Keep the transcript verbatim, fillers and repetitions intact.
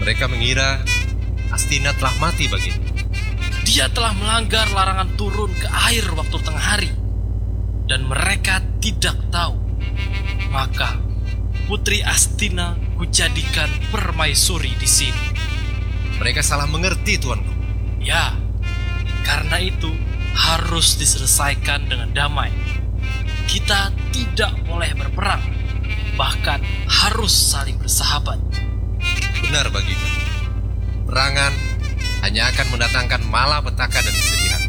Mereka mengira Astina telah mati baginya. Dia telah melanggar larangan turun ke air waktu tengah hari, dan mereka tidak tahu. Maka Putri Astina kujadikan permaisuri di sini. Mereka salah mengerti, tuanku. Ya, karena itu harus diselesaikan dengan damai. Kita tidak boleh berperang, bahkan harus saling bersahabat. Benar, Baginda. Perangan hanya akan mendatangkan malapetaka dan kesedihan.